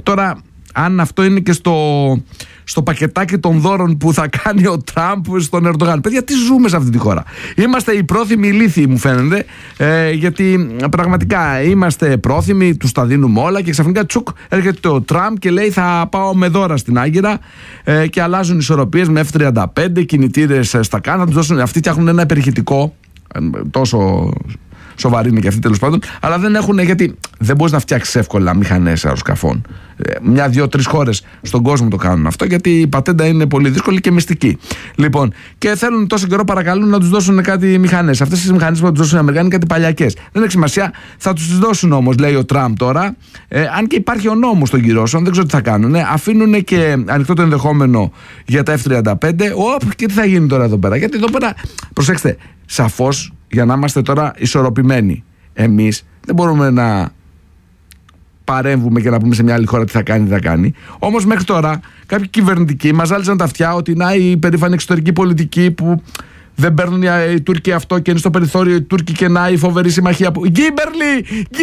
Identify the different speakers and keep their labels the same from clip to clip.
Speaker 1: Τώρα, αν αυτό είναι και στο πακετάκι των δώρων που θα κάνει ο Τραμπ στον Ερντογάν. Παιδιά, τι ζούμε σε αυτή τη χώρα? Είμαστε οι πρόθυμοι ηλίθιοι, μου φαίνεται, γιατί πραγματικά είμαστε πρόθυμοι, τους τα δίνουμε όλα και ξαφνικά τσουκ έρχεται ο Τραμπ και λέει θα πάω με δώρα στην Άγκυρα και αλλάζουν ισορροπίες με F-35, κινητήρες στα Κάνα, τους δώσουν, αυτοί φτιάχνουν ένα υπερηχητικό, τόσο σοβαρή είναι και αυτή τέλος πάντων, αλλά δεν έχουν, γιατί δεν μπορείς να φτιάξεις εύκολα μηχανές αεροσκαφών. 1-2-3 χώρες στον κόσμο το κάνουν αυτό, γιατί η πατέντα είναι πολύ δύσκολη και μυστική. Λοιπόν, και θέλουν τόσο καιρό, παρακαλούν να τους δώσουν κάτι μηχανές. Αυτές τις μηχανές που θα τους δώσουν οι Αμερικάνοι, κάτι παλιακές. Δεν έχει σημασία, θα τους τις δώσουν όμως, λέει ο Τραμπ τώρα. Αν και υπάρχει ο νόμος των κυρώσεων, δεν ξέρω τι θα κάνουν. Αφήνουν και ανοιχτό το ενδεχόμενο για τα F-35. Και τι θα γίνει τώρα εδώ πέρα? Γιατί εδώ πέρα, προσέξτε, σαφώς, για να είμαστε τώρα ισορροπημένοι, εμείς δεν μπορούμε να παρέμβουμε και να πούμε σε μια άλλη χώρα τι θα κάνει, τι θα κάνει. Όμως μέχρι τώρα κάποιοι κυβερνητικοί μας ζάλισαν τα αυτιά ότι να η περήφανη εξωτερική πολιτική που δεν παίρνουν οι Τούρκοι αυτό και είναι στο περιθώριο οι Τούρκοι και να η φοβερή συμμαχία που... Γκίμπερλι!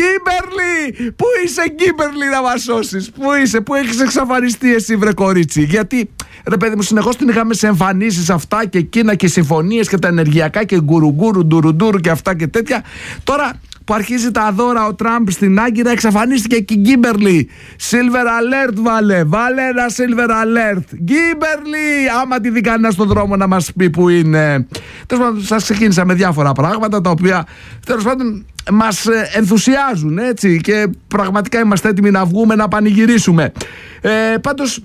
Speaker 1: Πού είσαι, Γκίμπερλι, να μας σώσεις? Πού είσαι, πού έχεις εξαφανιστεί εσύ, βρε κορίτσι? Γιατί, ρε παιδί μου, συνεχώς την είχαμε σε εμφανίσεις αυτά και εκείνα και συμφωνίες και τα ενεργειακά και γκουρουγκούρου, ντουρουντούρου και αυτά και τέτοια. Τώρα που αρχίζει τα δώρα ο Τραμπ στην Άγκυρα, εξαφανίστηκε και η Γκίμπερλι. Silver alert βάλε ένα silver alert. Γκίμπερλι, άμα τη δει κανένα στον δρόμο να μας πει που είναι. Τέλος πάντων, σας ξεκίνησα με διάφορα πράγματα τα οποία τέλος πάντων μας ενθουσιάζουν, έτσι, και πραγματικά είμαστε έτοιμοι να βγούμε να πανηγυρίσουμε. Πάντως,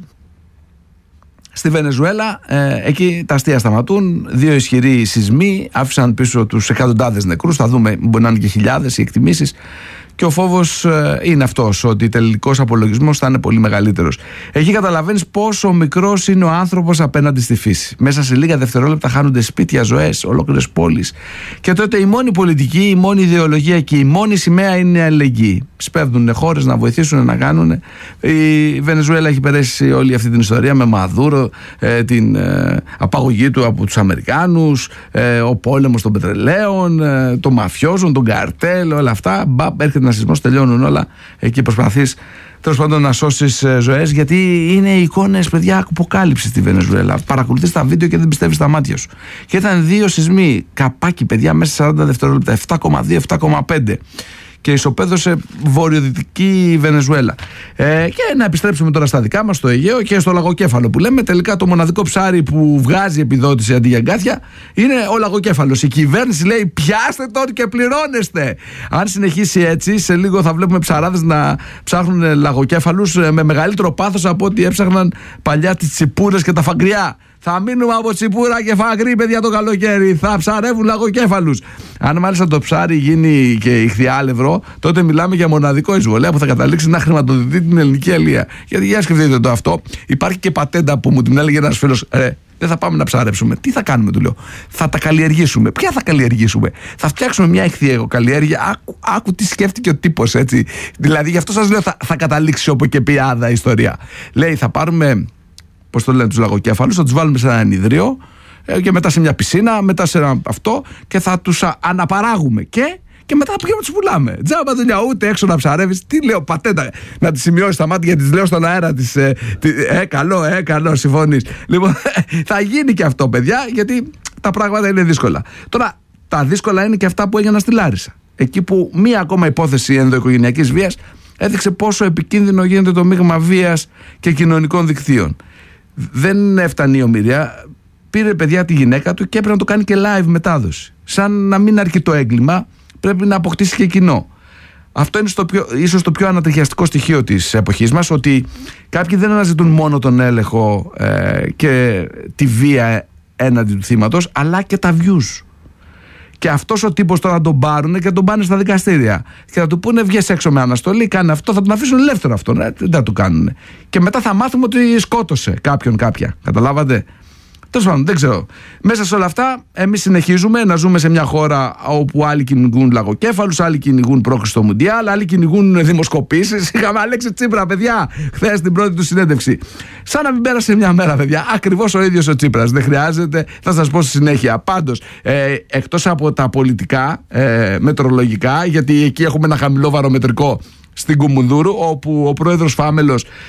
Speaker 1: στη Βενεζουέλα, εκεί τα αστεία σταματούν. 2 ισχυροί σεισμοί άφησαν πίσω τους εκατοντάδες νεκρούς. Θα δούμε, μπορεί να είναι και χιλιάδες οι εκτιμήσεις. Και ο φόβος είναι αυτός, ότι τελικός απολογισμός θα είναι πολύ μεγαλύτερος. Εκεί καταλαβαίνεις πόσο μικρός είναι ο άνθρωπος απέναντι στη φύση. Μέσα σε λίγα δευτερόλεπτα χάνονται σπίτια, ζωές, ολόκληρες πόλεις. Και τότε η μόνη πολιτική, η μόνη ιδεολογία και η μόνη σημαία είναι η αλληλεγγύη. Σπέβδουν χώρες να βοηθήσουν, να κάνουν. Η Βενεζουέλα έχει περάσει όλη αυτή την ιστορία με Μαδούρο, την απαγωγή του από τους Αμερικάνους, ο πόλεμος των πετρελαίων, των μαφιόζων, των καρτέλ, όλα αυτά. Έρχεται ένα σεισμός, τελειώνουν όλα. Εκεί προσπαθείς τέλος πάντων να σώσεις ζωές, γιατί είναι εικόνες, παιδιά, αποκάλυψη στη Βενεζουέλα. Παρακολουθείς τα βίντεο και δεν πιστεύεις τα μάτια σου. Και ήταν 2 σεισμοί, καπάκι, παιδιά, μέσα σε 40 δευτερόλεπτα, 7,2, 7,5. Και ισοπαίδωσε βορειοδυτική Βενεζουέλα. Και να επιστρέψουμε τώρα στα δικά μας, στο Αιγαίο και στο λαγοκέφαλο που λέμε. Τελικά το μοναδικό ψάρι που βγάζει επιδότηση αντί για αγκάθια είναι ο λαγοκέφαλος. Η κυβέρνηση λέει πιάστε τον και πληρώνεστε. Αν συνεχίσει έτσι, σε λίγο θα βλέπουμε ψαράδες να ψάχνουν λαγοκέφαλους με μεγαλύτερο πάθος από ό,τι έψαχναν παλιά τις τσιπούρες και τα φαγκριά. Θα μείνουμε από τσιπούρα και φαγρί, παιδιά, το καλοκαίρι. Θα ψαρεύουν λαγοκέφαλους. Αν μάλιστα το ψάρι γίνει και ηχθιάλευρο, τότε μιλάμε για μοναδικό εισβολέα που θα καταλήξει να χρηματοδοτεί την ελληνική αλεία. Γιατί για σκεφτείτε το αυτό. Υπάρχει και πατέντα που μου την έλεγε ένας φίλος. Δεν θα πάμε να ψαρέψουμε. Τι θα κάνουμε, του λέω? Θα τα καλλιεργήσουμε. Ποια θα καλλιεργήσουμε? Θα φτιάξουμε μια ηχθιοκαλλιέργεια. Άκου τι σκέφτηκε ο τύπος, έτσι. Δηλαδή, γι' αυτό σας λέω, θα καταλήξει όπου και πιάδα η ιστορία. Λέει, θα πάρουμε, πώς το λένε, τους λαγοκέφαλους, θα τους βάλουμε σε ένα ενιδρίο και μετά σε μια πισίνα, μετά σε ένα αυτό και θα τους αναπαράγουμε και μετά πήγαμε να τους πουλάμε. Τζάμπα δουλειά, ούτε έξω να ψαρεύεις. Τι λέω, πατέντα, να τις σημειώσεις τα μάτια, γιατί τις λέω στον αέρα της. Καλό, συμφωνείς? Λοιπόν, θα γίνει και αυτό, παιδιά, γιατί τα πράγματα είναι δύσκολα. Τώρα, τα δύσκολα είναι και αυτά που έγιναν στη Λάρισα. Εκεί που μία ακόμα υπόθεση ενδοοικογενειακής βίας έδειξε πόσο επικίνδυνο γίνεται το μείγμα βίας και κοινωνικών δικτύων. Δεν έφτανε η ομηρία. Πήρε, παιδιά, τη γυναίκα του και έπρεπε να το κάνει και live μετάδοση. Σαν να μην αρκεί το έγκλημα, πρέπει να αποκτήσει και κοινό. Αυτό είναι ίσως το πιο ανατριχιαστικό στοιχείο της εποχής μας, ότι κάποιοι δεν αναζητούν μόνο τον έλεγχο και τη βία έναντι του θύματος, αλλά και τα views. Και αυτός ο τύπος τώρα τον πάρουν και τον πάνε στα δικαστήρια. Και θα του πούνε βγες έξω με αναστολή, κάνε αυτό, θα τον αφήσουν ελεύθερο αυτό. Δεν θα του κάνουν. Και μετά θα μάθουμε ότι σκότωσε κάποιον κάποια. Καταλάβατε? Τέλος πάντων, δεν ξέρω. Μέσα σε όλα αυτά, εμείς συνεχίζουμε να ζούμε σε μια χώρα όπου άλλοι κυνηγούν λαγοκέφαλους, άλλοι κυνηγούν πρόκριση στο Μουντιάλ, άλλοι κυνηγούν δημοσκοπήσεις. Είχαμε Αλέξη Τσίπρα, παιδιά, χθες την πρώτη του συνέντευξη. Σαν να μην πέρασε μια μέρα, παιδιά. Ακριβώς ο ίδιος ο Τσίπρας. Δεν χρειάζεται, θα σας πω στη συνέχεια. Πάντως, εκτός από τα πολιτικά, μετρολογικά, γιατί εκεί έχουμε ένα χαμηλό βαρομετρικό στην Κουμουνδούρου, όπου ο πρόεδρος Φάμελος